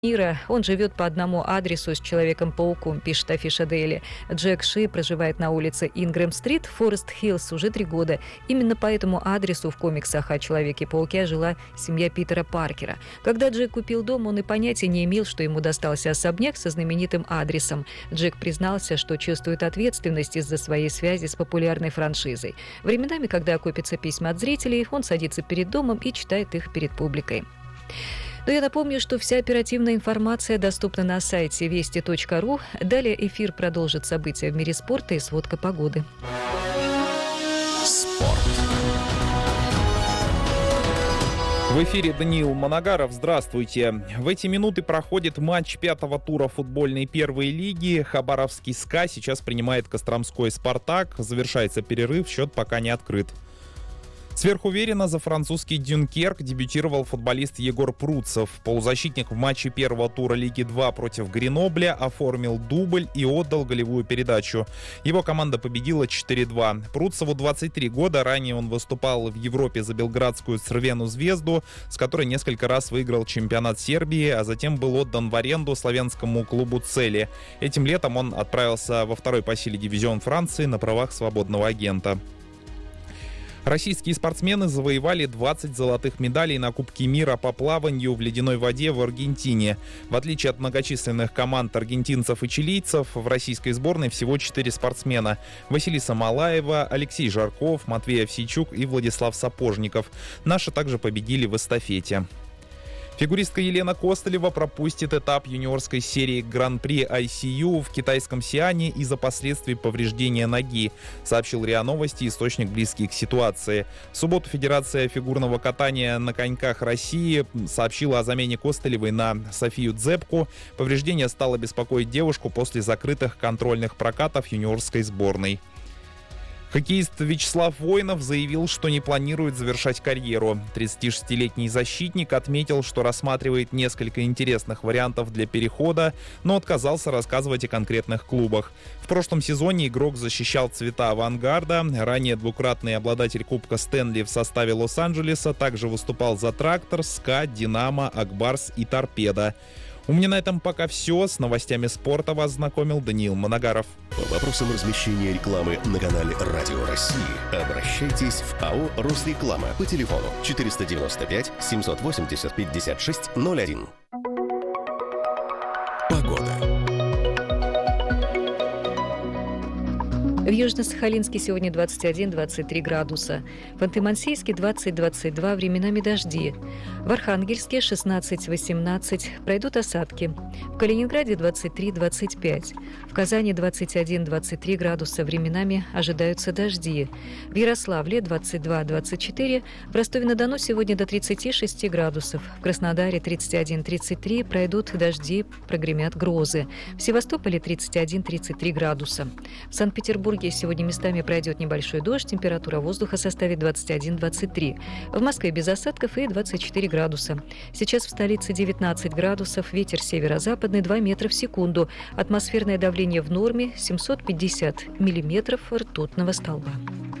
мира. Он живет по одному адресу с Человеком-пауком, пишет афиша Daily. Джек Ши проживает на улице Ингрэм-стрит, Форест-Хиллз уже 3 года. Именно по этому адресу в комиксах о Человеке-пауке жила семья Питера Паркера. Когда Джек купил дом, он и понятия не имел, что ему достался особняк со знаменитым адресом. Джек признался, что чувствует ответственность из-за своей связи с популярной франшизой. Временами, когда копятся письма от зрителей, он садится перед домом и читает их перед публикой. Но я напомню, что вся оперативная информация доступна на сайте вести.ру. Далее эфир продолжит события в мире спорта и сводка погоды. Спорт. В эфире Даниил Манагаров. Здравствуйте. В эти минуты проходит матч 5-го тура футбольной первой лиги. Хабаровский СКА сейчас принимает Костромской Спартак. Завершается перерыв, счет пока не открыт. Сверхуверенно за французский Дюнкерк дебютировал футболист Егор Пруцев. Полузащитник в матче первого тура Лиги 2 против Гренобля оформил дубль и отдал голевую передачу. Его команда победила 4-2. Пруцеву 23 года, ранее он выступал в Европе за белградскую Црвену Звезду, с которой несколько раз выиграл чемпионат Сербии, а затем был отдан в аренду славянскому клубу Цели. Этим летом он отправился во второй по силе дивизион Франции на правах свободного агента. Российские спортсмены завоевали 20 золотых медалей на Кубке мира по плаванию в ледяной воде в Аргентине. В отличие от многочисленных команд аргентинцев и чилийцев, в российской сборной всего 4 спортсмена. Василиса Малаева, Алексей Жарков, Матвей Овсейчук и Владислав Сапожников. Наши также победили в эстафете. Фигуристка Елена Костылева пропустит этап юниорской серии Гран-при ICU в китайском Сиане из-за последствий повреждения ноги, сообщил РИА Новости, источник близкий к ситуации. В субботу Федерация фигурного катания на коньках России сообщила о замене Костылевой на Софию Дзепку. Повреждение стало беспокоить девушку после закрытых контрольных прокатов юниорской сборной. Хоккеист Вячеслав Воинов заявил, что не планирует завершать карьеру. 36-летний защитник отметил, что рассматривает несколько интересных вариантов для перехода, но отказался рассказывать о конкретных клубах. В прошлом сезоне игрок защищал цвета «Авангарда». Ранее двукратный обладатель Кубка Стэнли в составе Лос-Анджелеса также выступал за «Трактор», «СКА», «Динамо», «Акбарс» и «Торпедо». У меня на этом пока все. С новостями спорта вас знакомил Даниил Манагаров. По вопросам размещения рекламы на канале Радио России обращайтесь в АО «Росреклама» по телефону 495 780 56 01. Погода. В Южно-Сахалинске сегодня 21-23 градуса. В Ханты-Мансийске 20-22, временами дожди. В Архангельске 16-18, пройдут осадки. В Калининграде 23-25. В Казани 21-23 градуса, временами ожидаются дожди. В Ярославле 22-24, в Ростове-на-Дону сегодня до 36 градусов. В Краснодаре 31-33, пройдут дожди, прогремят грозы. В Севастополе 31-33 градуса. В Санкт-Петербурге сегодня местами пройдет небольшой дождь, температура воздуха составит 21-23. В Москве без осадков и 24 градуса. Сейчас в столице 19 градусов, ветер северо-западный 2 метра в секунду. Атмосферное давление в норме 750 миллиметров ртутного столба.